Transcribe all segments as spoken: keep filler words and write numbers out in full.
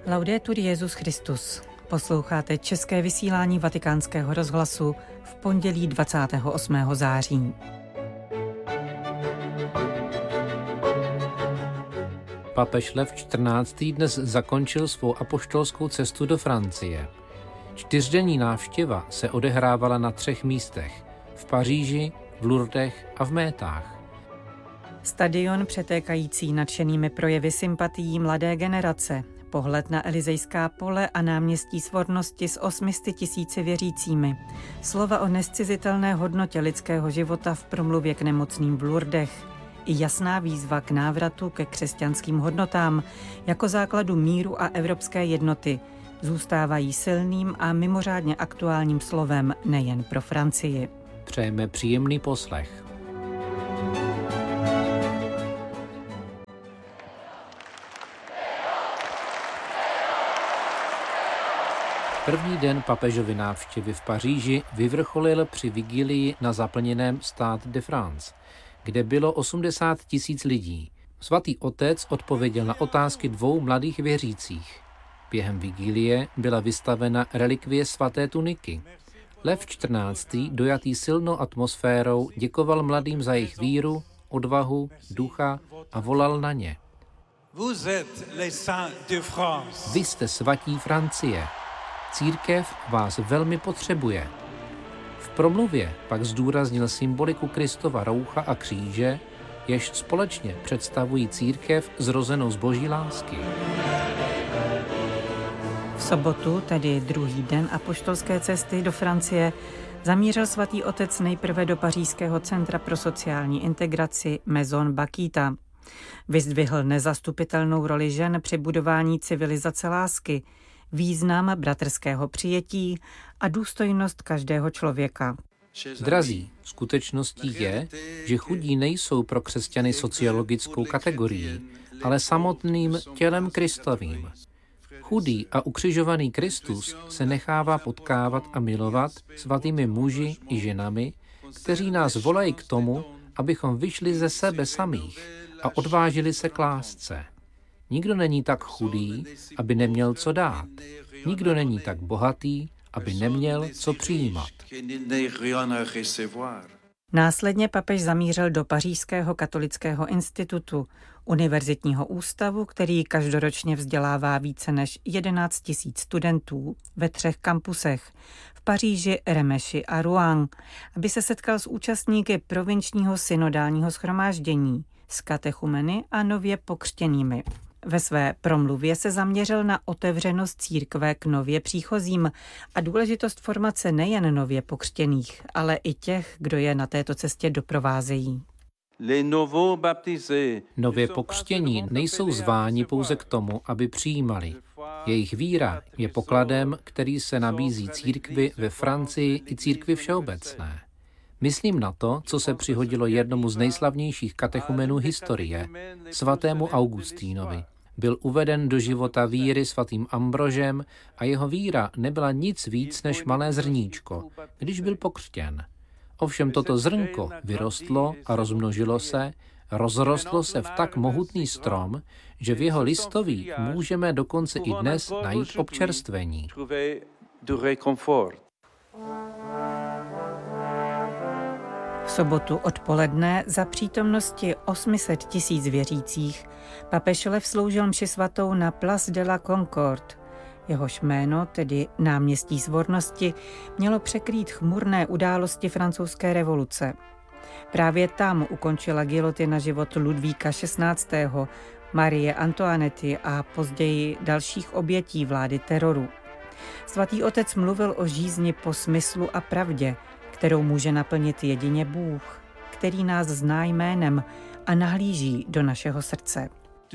Laudetur Jesus Christus. Posloucháte české vysílání Vatikánského rozhlasu v pondělí dvacátého osmého září. Papež Lev čtrnáctý dnes zakončil svou apoštolskou cestu do Francie. Čtyřdenní návštěva se odehrávala na třech místech – v Paříži, v Lourdech a v Métách. Stadion přetékající nadšenými projevy sympatií mladé generace, pohled na Elizejská pole a náměstí Svornosti s osmi tisíci věřícími, slova o nescizitelné hodnotě lidského života v promluvě k nemocným v Lourdech i jasná výzva k návratu ke křesťanským hodnotám jako základu míru a evropské jednoty zůstávají silným a mimořádně aktuálním slovem nejen pro Francii. Přejeme příjemný poslech. První den papežovy návštěvy v Paříži vyvrcholil při vigílii na zaplněném Stade de France, kde bylo osmdesát tisíc lidí. Svatý otec odpověděl na otázky dvou mladých věřících. Během vigílie byla vystavena relikvie svaté tuniky. Lev čtrnáctý, dojatý silnou atmosférou, děkoval mladým za jejich víru, odvahu, ducha a volal na ně. Vy jste svatí Francie. Církev vás velmi potřebuje. V promluvě pak zdůraznil symboliku Kristova roucha a kříže, jež společně představují církev zrozenou z boží lásky. V sobotu, tedy druhý den apoštolské cesty do Francie, zamířil svatý otec nejprve do pařížského centra pro sociální integraci Maison Bakita. Vyzdvihl nezastupitelnou roli žen při budování civilizace lásky, význam bratrského přijetí a důstojnost každého člověka. Drazí, skutečností je, že chudí nejsou pro křesťany sociologickou kategorií, ale samotným tělem Kristovým. Chudý a ukřižovaný Kristus se nechává potkávat a milovat svatými muži i ženami, kteří nás volají k tomu, abychom vyšli ze sebe samých a odvážili se k lásce. Nikdo není tak chudý, aby neměl co dát. Nikdo není tak bohatý, aby neměl co přijímat. Následně papež zamířil do Pařížského katolického institutu, univerzitního ústavu, který každoročně vzdělává více než jedenáct tisíc studentů ve třech kampusech v Paříži, Remeši a Rouen, aby se setkal s účastníky provinčního synodálního shromáždění, s katechumeny a nově pokřtěnými. Ve své promluvě se zaměřil na otevřenost církve k nově příchozím a důležitost formace nejen nově pokřtěných, ale i těch, kdo je na této cestě doprovázejí. Nově pokřtění nejsou zváni pouze k tomu, aby přijímali. Jejich víra je pokladem, který se nabízí církvi ve Francii i církvi všeobecné. Myslím na to, co se přihodilo jednomu z nejslavnějších katechumenů historie, svatému Augustínovi. Byl uveden do života víry svatým Ambrožem a jeho víra nebyla nic víc než malé zrníčko, když byl pokřtěn. Ovšem toto zrnko vyrostlo a rozmnožilo se, rozrostlo se v tak mohutný strom, že v jeho listoví můžeme dokonce i dnes najít občerstvení. V sobotu odpoledne za přítomnosti osmi set tisíc věřících papež Lev sloužil mši svatou na Place de la Concorde. Jehož jméno, tedy náměstí Svornosti, mělo překrýt chmurné události francouzské revoluce. Právě tam ukončila gilotina život Ludvíka šestnáctého, Marie Antoinety a později dalších obětí vlády teroru. Svatý otec mluvil o žízni po smyslu a pravdě, kterou může naplnit jedině Bůh, který nás zná jménem a nahlíží do našeho srdce.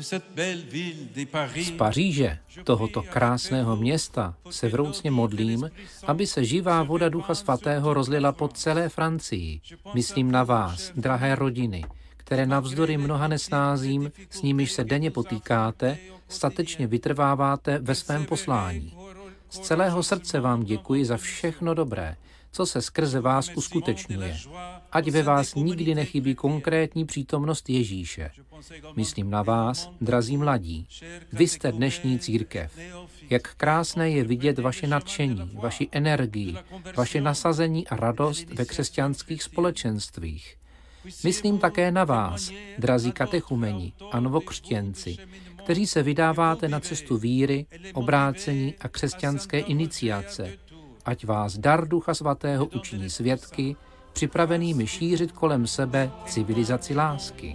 Z Paříže, tohoto krásného města, se vroucně modlím, aby se živá voda Ducha Svatého rozlila po celé Francii. Myslím na vás, drahé rodiny, které navzdory mnoha nesnázím, s nimiž se denně potýkáte, statečně vytrváváte ve svém poslání. Z celého srdce vám děkuji za všechno dobré, co se skrze vás uskutečňuje. Ať ve vás nikdy nechybí konkrétní přítomnost Ježíše. Myslím na vás, drazí mladí. Vy jste dnešní církev. Jak krásné je vidět vaše nadšení, vaši energii, vaše nasazení a radost ve křesťanských společenstvích. Myslím také na vás, drazí katechumeni a novokřtěnci, kteří se vydáváte na cestu víry, obrácení a křesťanské iniciace. Ať vás dar Ducha Svatého učiní svědky, připravenými šířit kolem sebe civilizaci lásky.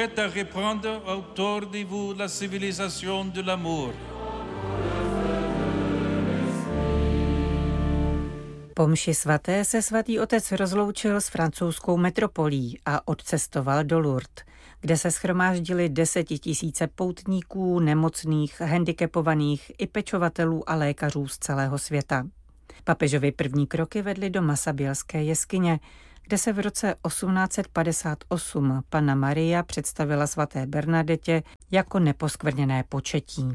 Po mši svaté se svatý otec rozloučil s francouzskou metropolí a odcestoval do Lourdes, kde se shromáždili desetitisíce poutníků, nemocných, handicapovaných i pečovatelů a lékařů z celého světa. Papežovi první kroky vedly do Massabielské jeskyně, kde se v roce osmnáct padesát osm Panna Maria představila svaté Bernadetě jako neposkvrněné početí.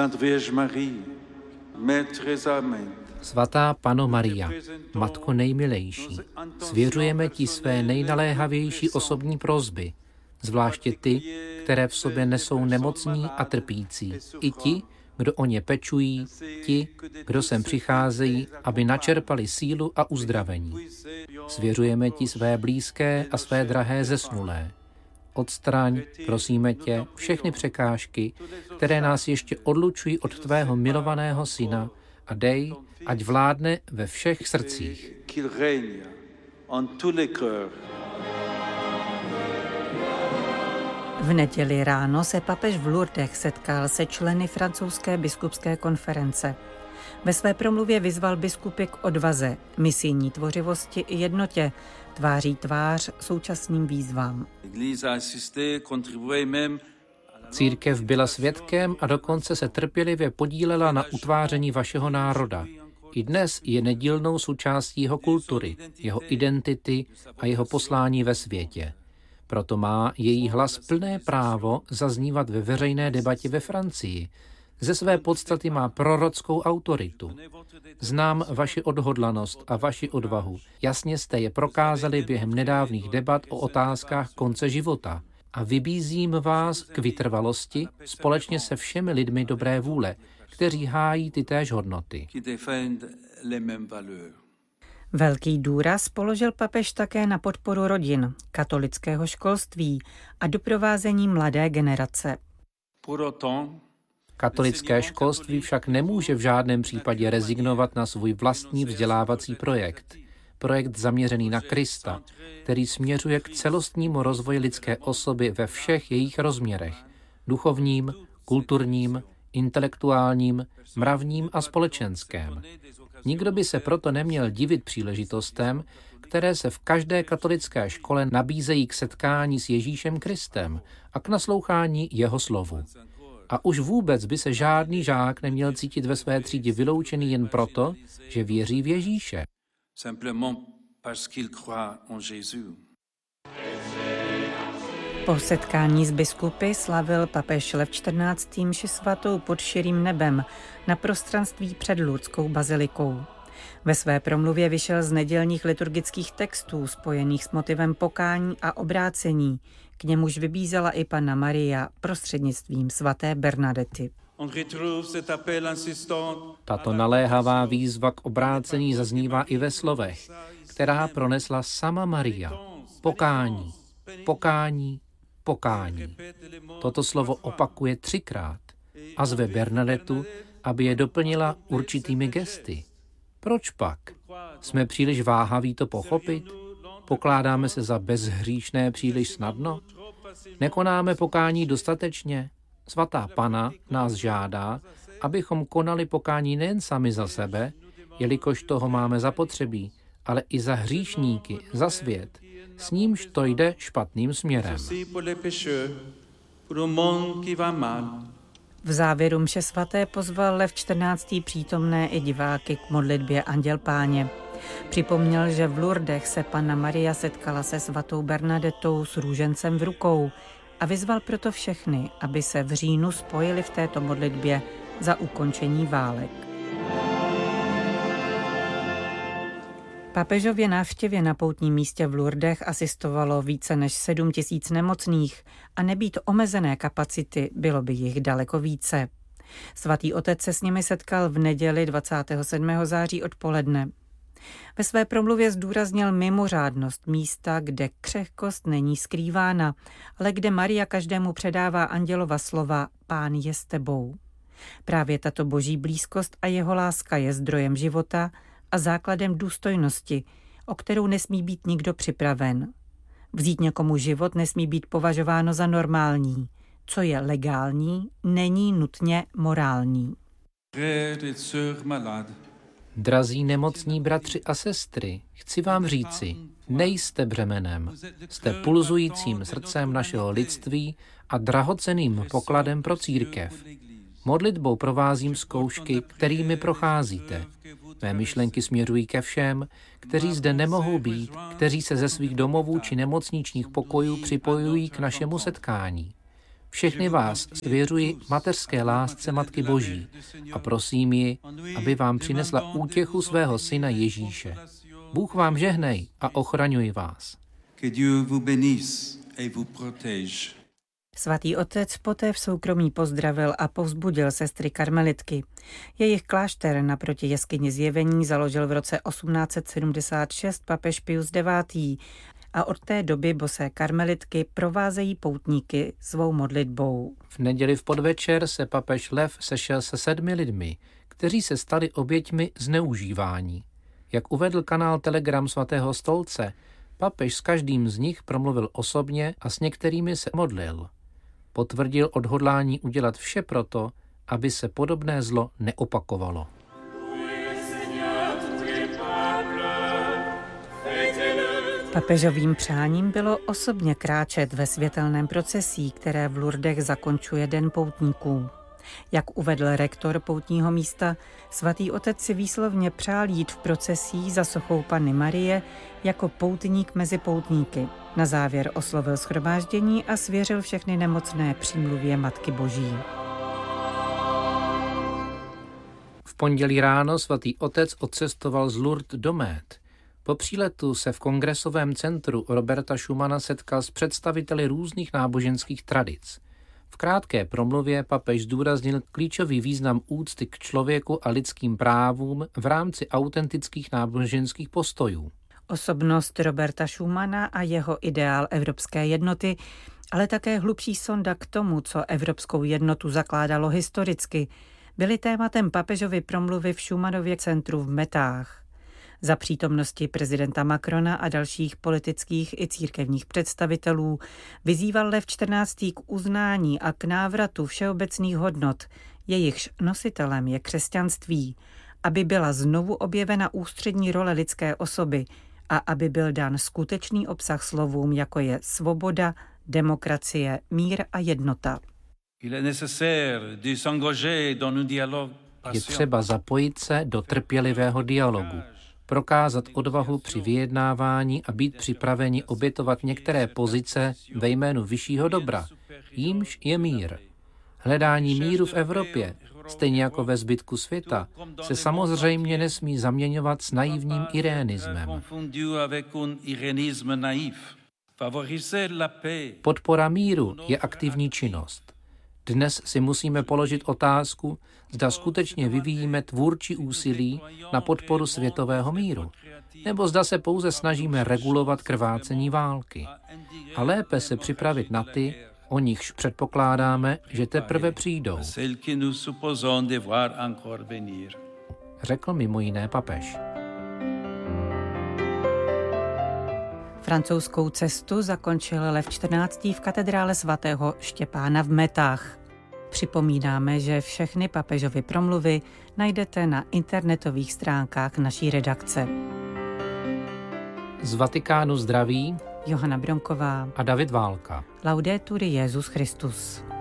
Svatá Panno Maria, Matko nejmilejší, svěřujeme ti své nejnaléhavější osobní prosby, zvláště ty, které v sobě nesou nemocní a trpící, i ti, kdo o ně pečují, ti, kdo sem přicházejí, aby načerpali sílu a uzdravení. Svěřujeme ti své blízké a své drahé zesnulé. Odstraň, prosíme tě, všechny překážky, které nás ještě odlučují od tvého milovaného syna, a dej, ať vládne ve všech srdcích. V neděli ráno se papež v Lourdech setkal se členy francouzské biskupské konference. Ve své promluvě vyzval biskupy k odvaze, misijní tvořivosti i jednotě, tváří tvář současným výzvám. Církev byla svědkem a dokonce se trpělivě podílela na utváření vašeho národa. I dnes je nedílnou součástí jeho kultury, jeho identity a jeho poslání ve světě. Proto má její hlas plné právo zaznívat ve veřejné debatě ve Francii. Ze své podstaty má prorockou autoritu. Znám vaši odhodlanost a vaši odvahu. Jasně jste je prokázali během nedávných debat o otázkách konce života. A vybízím vás k vytrvalosti společně se všemi lidmi dobré vůle, kteří hájí ty též hodnoty. Velký důraz položil papež také na podporu rodin, katolického školství a doprovázení mladé generace. Katolické školství však nemůže v žádném případě rezignovat na svůj vlastní vzdělávací projekt. Projekt zaměřený na Krista, který směřuje k celostnímu rozvoji lidské osoby ve všech jejich rozměrech, duchovním, kulturním, intelektuálním, mravním a společenském. Nikdo by se proto neměl divit příležitostem, které se v každé katolické škole nabízejí k setkání s Ježíšem Kristem a k naslouchání jeho slovu. A už vůbec by se žádný žák neměl cítit ve své třídě vyloučený jen proto, že věří v Ježíše. Po setkání s biskupy slavil papež Lev čtrnáctý mši svatou pod širým nebem na prostranství před Lourdskou bazilikou. Ve své promluvě vyšel z nedělních liturgických textů spojených s motivem pokání a obrácení, k němuž vybízela i Panna Maria prostřednictvím svaté Bernadety. Tato naléhavá výzva k obrácení zaznívá i ve slovech, která pronesla sama Maria. Pokání, pokání, pokání. Toto slovo opakuje třikrát a zve Bernadetu, aby je doplnila určitými gesty. Proč pak? Jsme příliš váhaví to pochopit? Pokládáme se za bezhříšné příliš snadno? Nekonáme pokání dostatečně? Svatá Panna nás žádá, abychom konali pokání nejen sami za sebe, jelikož toho máme zapotřebí, ale i za hříšníky, za svět, s nímž to jde špatným směrem. V závěru mše svaté pozval Lev čtrnáctý přítomné i diváky k modlitbě Anděl Páně. Připomněl, že v Lourdech se Panna Maria setkala se svatou Bernadetou s růžencem v rukou a vyzval proto všechny, aby se v říjnu spojili v této modlitbě za ukončení válek. Papežově návštěvě na poutním místě v Lourdech asistovalo více než sedm tisíc nemocných a nebýt omezené kapacity, bylo by jich daleko více. Svatý otec se s nimi setkal v neděli dvacátého sedmého září odpoledne. Ve své promluvě zdůraznil mimořádnost místa, kde křehkost není skrývána, ale kde Maria každému předává andělova slova Pán je s tebou. Právě tato boží blízkost a jeho láska je zdrojem života a základem důstojnosti, o kterou nesmí být nikdo připraven. Vzít někomu život nesmí být považováno za normální. Co je legální, není nutně morální. Drazí nemocní bratři a sestry, chci vám říci, nejste břemenem, jste pulzujícím srdcem našeho lidství a drahocenným pokladem pro církev. Modlitbou provázím zkoušky, kterými procházíte. Mé myšlenky směřují ke všem, kteří zde nemohou být, kteří se ze svých domovů či nemocničních pokojů připojují k našemu setkání. Všechny vás svěřuji mateřské lásce Matky Boží a prosím ji, aby vám přinesla útěchu svého syna Ježíše. Bůh vám žehnej a ochraňuj vás. Svatý otec poté v soukromí pozdravil a povzbudil sestry karmelitky. Jejich klášter naproti jeskyni Zjevení založil v roce osmnáct set sedmdesát šest papež Pius devátý. A od té doby bosé karmelitky provázejí poutníky svou modlitbou. V neděli v podvečer se papež Lev sešel se sedmi lidmi, kteří se stali oběťmi zneužívání. Jak uvedl kanál Telegram svatého stolce, papež s každým z nich promluvil osobně a s některými se modlil. Potvrdil odhodlání udělat vše proto, aby se podobné zlo neopakovalo. Papežovým přáním bylo osobně kráčet ve světelném procesí, které v Lourdech zakončuje Den poutníků. Jak uvedl rektor poutního místa, svatý otec si výslovně přál jít v procesí za sochou Panny Marie jako poutník mezi poutníky. Na závěr oslovil shromáždění a svěřil všechny nemocné přímluvě Matky Boží. V pondělí ráno svatý otec odcestoval z Lourdes do Mét. Po příletu se v kongresovém centru Roberta Schumana setkal s představiteli různých náboženských tradic. V krátké promluvě papež zdůraznil klíčový význam úcty k člověku a lidským právům v rámci autentických náboženských postojů. Osobnost Roberta Schumana a jeho ideál evropské jednoty, ale také hlubší sonda k tomu, co evropskou jednotu zakládalo historicky, byly tématem papežovy promluvy v Schumanově centru v Metách. Za přítomnosti prezidenta Macrona a dalších politických i církevních představitelů vyzýval Lev čtrnáctý k uznání a k návratu všeobecných hodnot, jejichž nositelem je křesťanství, aby byla znovu objevena ústřední role lidské osoby a aby byl dán skutečný obsah slovům, jako je svoboda, demokracie, mír a jednota. Je třeba zapojit se do trpělivého dialogu, prokázat odvahu při vyjednávání a být připraveni obětovat některé pozice ve jménu vyššího dobra, jímž je mír. Hledání míru v Evropě, stejně jako ve zbytku světa, se samozřejmě nesmí zaměňovat s naivním irénismem. Podpora míru je aktivní činnost. Dnes si musíme položit otázku, zda skutečně vyvíjíme tvůrčí úsilí na podporu světového míru, nebo zda se pouze snažíme regulovat krvácení války a lépe se připravit na ty, o nichž předpokládáme, že teprve přijdou, řekl mimo jiné papež. Francouzskou cestu zakončil Lev čtrnáctý v katedrále svatého Štěpána v Metách. Připomínáme, že všechny papežovy promluvy najdete na internetových stránkách naší redakce. Z Vatikánu zdraví Johana Bronková a David Válka. Laudetur Jesus Christus.